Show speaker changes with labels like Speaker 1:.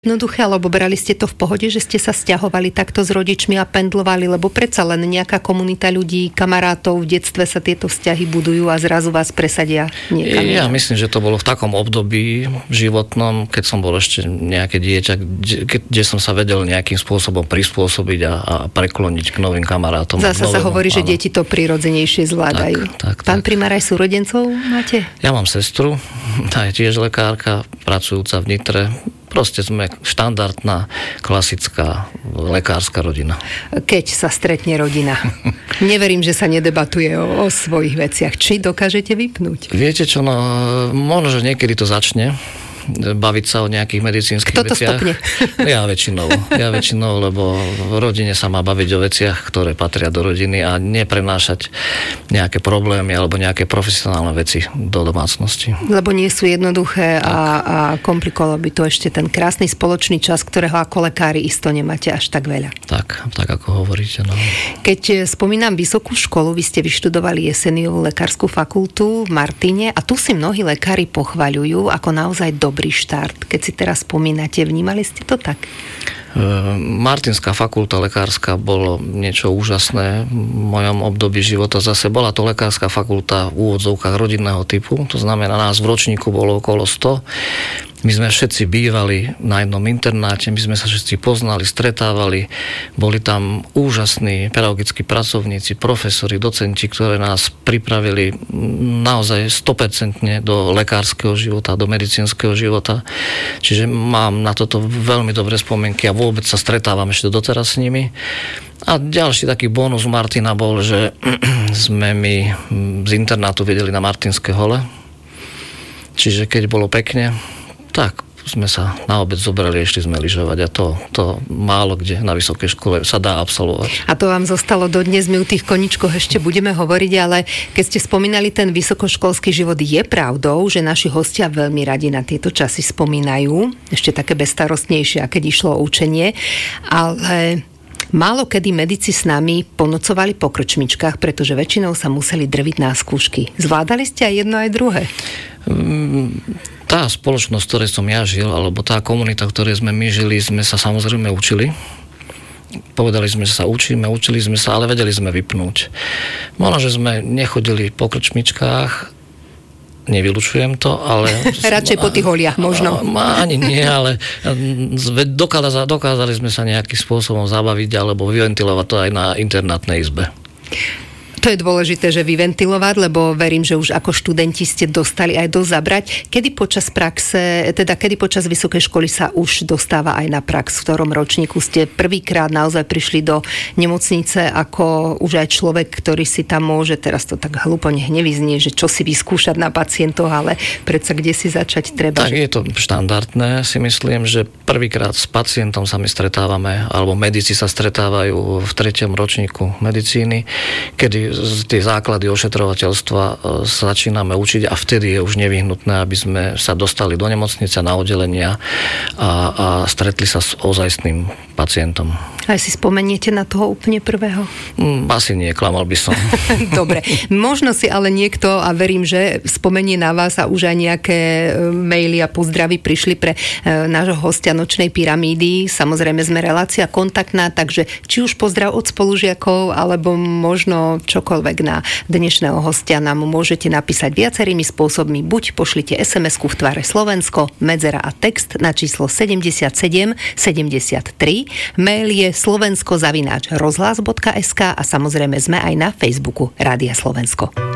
Speaker 1: Jednoduché, alebo brali ste to v pohode, že ste sa sťahovali takto s rodičmi a pendlovali, lebo predsa len nejaká komunita ľudí, kamarátov, v detstve sa tieto vzťahy budujú a zrazu vás presadia niekam.
Speaker 2: Ja myslím, že to bolo v takom období životnom, keď som bol ešte nejaké dieťa, kde som sa vedel nejakým spôsobom prispôsobiť a prekloniť k novým kamarátom.
Speaker 1: Zasa sa hovorí, že deti to prirodzenejšie zvládajú.
Speaker 2: Tak.
Speaker 1: Pán primár, aj súrodencov máte?
Speaker 2: Ja mám sestru, tá je tiež lekárka, pracujúca v Nitre. Proste sme štandardná, klasická lekárska rodina.
Speaker 1: Keď sa stretne rodina. Neverím, že sa nedebatuje o svojich veciach. Či dokážete vypnúť?
Speaker 2: Viete čo, no, možno, že niekedy to začne baviť sa o nejakých medicínskych
Speaker 1: veciach. Kto to stopne?
Speaker 2: Ja väčšinou, lebo v rodine sa má baviť o veciach, ktoré patria do rodiny a neprenášať nejaké problémy alebo nejaké profesionálne veci do domácnosti.
Speaker 1: Lebo nie sú jednoduché a komplikovalo by to ešte ten krásny spoločný čas, ktorého ako lekári isto nemáte až tak veľa.
Speaker 2: Tak ako hovoríte. No.
Speaker 1: Keď spomínam vysokú školu, vy ste vyštudovali Jeseniovú lekárskú fakultu v Martine a tu si mnohí lekári pochvaľujú ako naozaj dobrý štart. Keď si teraz spomínate, vnímali ste to tak?
Speaker 2: Martinská fakulta lekárska bolo niečo úžasné v mojom období života. Zase bola to lekárska fakulta v úvodzovkách rodinného typu, to znamená, nás v ročníku bolo okolo 100. My sme všetci bývali na jednom internáte, my sme sa všetci poznali, stretávali, boli tam úžasní pedagogickí pracovníci, profesori, docenti, ktoré nás pripravili naozaj 100% do lekárskeho života, do medicínskeho života. Čiže mám na toto veľmi dobré spomienky a vôbec sa stretávam ešte doteraz s nimi. A ďalší taký bonus Martina bol, že sme my z internátu vedeli na Martinské hole. Čiže keď bolo pekne, tak sme sa na obed zobrali, išli sme lyžovať a to málo kde na vysokej škole sa dá absolvovať.
Speaker 1: A to vám zostalo dodnes, my u tých koničkoch ešte budeme hovoriť, ale keď ste spomínali ten vysokoškolský život, je pravdou, že naši hostia veľmi radi na tieto časy spomínajú, ešte také bezstarostnejšie, keď išlo o učenie, ale málo kedy medici s nami ponocovali po krčmičkách, pretože väčšinou sa museli drviť na skúšky. Zvládali ste aj jedno, aj druhé?
Speaker 2: Tá spoločnosť, v ktorej som ja žil, alebo tá komunita, v ktorej sme my žili, sme sa samozrejme učili. Povedali sme, že sa učíme, učili sme sa, ale vedeli sme vypnúť. Možno, že sme nechodili po krčmičkách, nevylučujem to, ale...
Speaker 1: Radšej po tých holiach, možno.
Speaker 2: Ani nie, ale dokázali sme sa nejakým spôsobom zabaviť alebo vyventilovať to aj na internátnej izbe.
Speaker 1: To je dôležité, že vyventilovať, lebo verím, že už ako študenti ste dostali aj dosť zabrať. Kedy počas vysokej školy sa už dostáva aj na prax? V ktorom ročníku ste prvýkrát naozaj prišli do nemocnice ako už aj človek, ktorý si tam môže, teraz to tak hlúpo nech nevyznie, že čo si vyskúšať na pacientoch, ale predsa kde si začať treba.
Speaker 2: Tak je to štandardné, si myslím, že prvýkrát s pacientom sa my stretávame, alebo medici sa stretávajú v 3. ročníku medicíny, kedy tie základy ošetrovateľstva začíname učiť a vtedy je už nevyhnutné, aby sme sa dostali do nemocnice, na oddelenia a stretli sa s ozajstným pacientom.
Speaker 1: Aj si spomeniete na toho úplne prvého?
Speaker 2: Asi nie, klamal by som.
Speaker 1: Dobre, možno si ale niekto, a verím, že spomenie na vás a už aj nejaké maily a pozdravy prišli pre nášho hostia Nočnej pyramídy. Samozrejme sme relácia kontaktná, takže či už pozdrav od spolužiakov, alebo možno čokoľvek na dnešného hostia nám môžete napísať viacerými spôsobmi. Buď pošlite SMS-ku v tvare Slovensko, medzera a text na číslo 77 73. Mail je slovensko@rozhlas.sk a samozrejme sme aj na Facebooku Rádia Slovensko.